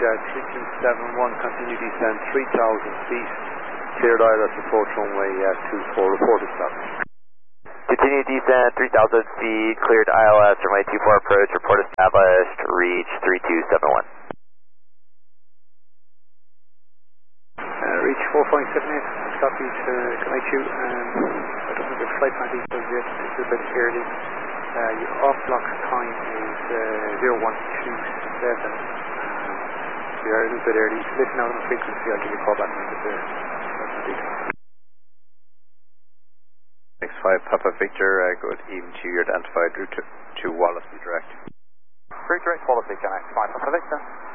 3271, continue descent 3,000 feet, cleared ILS approach runway 24, reported status. Continue descent 3,000 feet, cleared ILS, runway 24 approach, report established, reach 3271. Reach 4.78, copy to connect you. I don't have the flight plan details yet, it's a bit early. Your off block time is 0127. We are a little bit early. Listen out on the frequency, I'll give you a call back when I get there. X5 Papa Victor, good evening to your identified route to Wallasey Direct. Route direct Wallasey, X5 Papa Victor.